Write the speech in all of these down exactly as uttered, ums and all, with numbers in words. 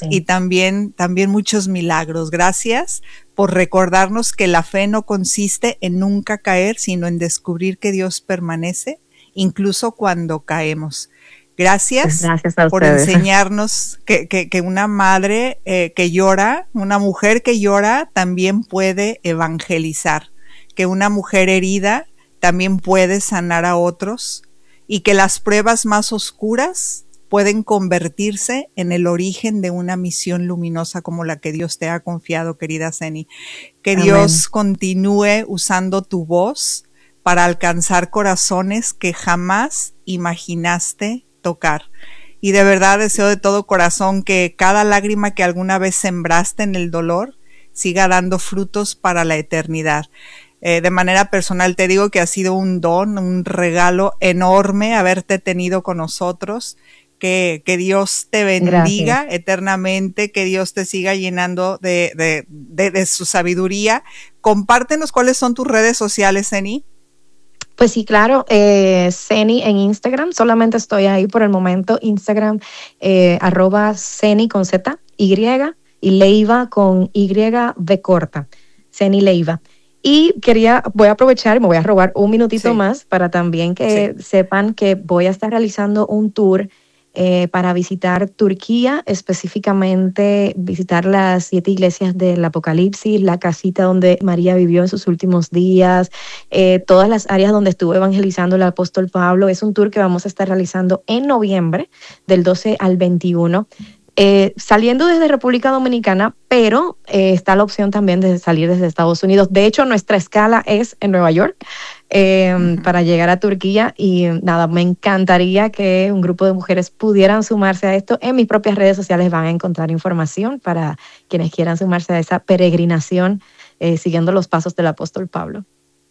sí. y también, también muchos milagros. Gracias por recordarnos que la fe no consiste en nunca caer, sino en descubrir que Dios permanece, incluso cuando caemos. Gracias, Gracias a por ustedes. enseñarnos que, que, que una madre eh, que llora, una mujer que llora, también puede evangelizar, que una mujer herida también puede sanar a otros, y que las pruebas más oscuras pueden convertirse en el origen de una misión luminosa como la que Dios te ha confiado, querida Zeni. Que Amén. Dios continúe usando tu voz para alcanzar corazones que jamás imaginaste tocar. Y de verdad deseo de todo corazón que cada lágrima que alguna vez sembraste en el dolor siga dando frutos para la eternidad. Eh, de manera personal te digo que ha sido un don, un regalo enorme haberte tenido con nosotros. Que, que Dios te bendiga Gracias. eternamente, que Dios te siga llenando de, de, de, de su sabiduría. Compártenos cuáles son tus redes sociales, Zeni. Pues sí, claro, eh, Zeni en Instagram, solamente estoy ahí por el momento, Instagram, eh, arroba Zeni con Z, Y, y Leiva con Y, V corta, Zeni Leiva. Y quería, voy a aprovechar, me voy a robar un minutito Sí. más para también que Sí. sepan que voy a estar realizando un tour eh, para visitar Turquía, específicamente visitar las siete iglesias del Apocalipsis, la casita donde María vivió en sus últimos días, eh, todas las áreas donde estuvo evangelizando el apóstol Pablo. Es un tour que vamos a estar realizando en noviembre, del doce al veintiuno. Eh, saliendo desde República Dominicana, pero eh, está la opción también de salir desde Estados Unidos. De hecho, nuestra escala es en Nueva York eh, uh-huh. para llegar a Turquía y nada, me encantaría que un grupo de mujeres pudieran sumarse a esto. En mis propias redes sociales van a encontrar información para quienes quieran sumarse a esa peregrinación eh, siguiendo los pasos del apóstol Pablo.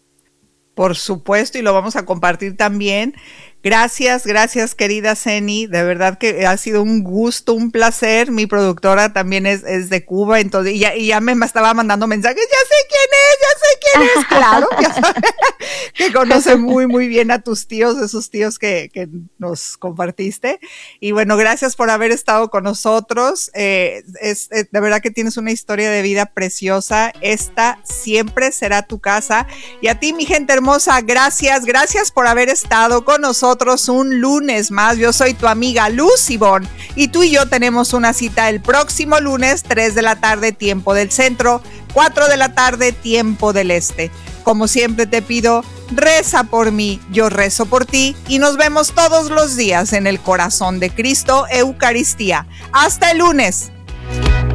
Por supuesto, y lo vamos a compartir también. Gracias, gracias querida Zeni, de verdad que ha sido un gusto, un placer. Mi productora también es, es de Cuba, entonces y ya, y ya me estaba mandando mensajes, ya sé quién es, ya sé quién es, claro, ya sabes, que conoce muy, muy bien a tus tíos, esos tíos que, que nos compartiste. Y bueno, gracias por haber estado con nosotros. Eh, es, es, de verdad que tienes una historia de vida preciosa. Esta siempre será tu casa. Y a ti, mi gente hermosa, gracias, gracias por haber estado con nosotros un lunes más. Yo soy tu amiga Luz Ivonne y tú y yo tenemos una cita el próximo lunes, tres de la tarde, tiempo del centro, cuatro de la tarde, tiempo del este. Como siempre te pido, reza por mí, yo rezo por ti y nos vemos todos los días en el corazón de Cristo, Eucaristía. Hasta el lunes.